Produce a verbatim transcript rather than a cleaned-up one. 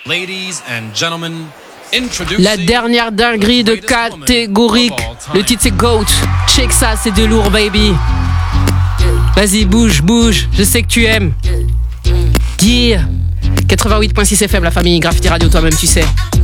Ladies and gentlemen, La dernière dinguerie de catégorique. Le titre c'est Goat. Check ça, c'est de lourd, baby. Vas-y, bouge, bouge. Je sais que tu aimes. Yeah. quatre-vingt-huit virgule six F M, la famille. Graffiti Radio, toi-même, tu sais.